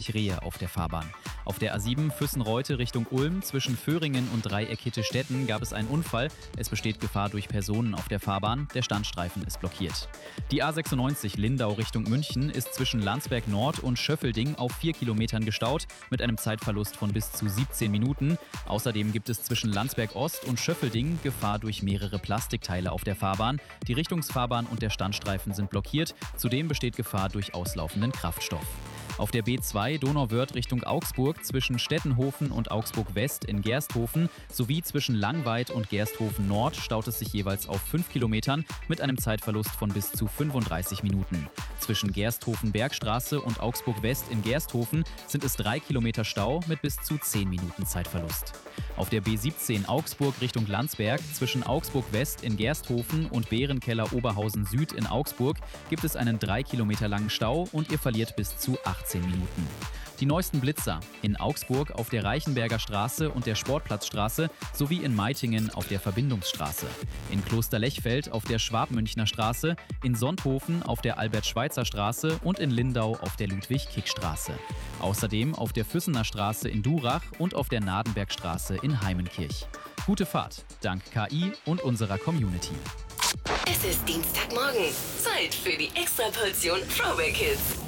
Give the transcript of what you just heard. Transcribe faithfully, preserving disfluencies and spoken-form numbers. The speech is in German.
durch Rehe auf der Fahrbahn. Auf der A sieben Füssen-Reute Richtung Ulm zwischen Föhringen und Dreieckhitte-Stetten gab es einen Unfall. Es besteht Gefahr durch Personen auf der Fahrbahn. Der Standstreifen ist blockiert. Die A sechsundneunzig Lindau Richtung München ist zwischen Landsberg Nord und Schöffelding auf vier Kilometern gestaut mit einem Zeitverlust von bis zu siebzehn Minuten. Außerdem gibt es zwischen Landsberg Ost und Schöffelding Gefahr durch mehrere Plastikteile auf der Fahrbahn. Die Richtungsfahrbahn und der Standstreifen sind blockiert. Zudem besteht Gefahr durch auslaufenden Kraftstoff. Auf der B zwei Donauwörth Richtung Augsburg zwischen Stettenhofen und Augsburg West in Gersthofen sowie zwischen Langweid und Gersthofen Nord staut es sich jeweils auf fünf Kilometern mit einem Zeitverlust von bis zu fünfunddreißig Minuten. Zwischen Gersthofen-Bergstraße und Augsburg West in Gersthofen sind es drei Kilometer Stau mit bis zu zehn Minuten Zeitverlust. Auf der B siebzehn Augsburg Richtung Landsberg zwischen Augsburg West in Gersthofen und Bärenkeller Oberhausen Süd in Augsburg gibt es einen drei Kilometer langen Stau und ihr verliert bis zu achtzehn Minuten. Die neuesten Blitzer in Augsburg auf der Reichenberger Straße und der Sportplatzstraße sowie in Meitingen auf der Verbindungsstraße. In Klosterlechfeld auf der Schwabmünchner Straße, in Sonthofen auf der Albert-Schweitzer Straße und in Lindau auf der Ludwig-Kick-Straße. Außerdem auf der Füssener Straße in Durach und auf der Nadenbergstraße in Heimenkirch. Gute Fahrt, dank K I und unserer Community. Es ist Dienstagmorgen. Zeit für die Extraportion Throwback Hits.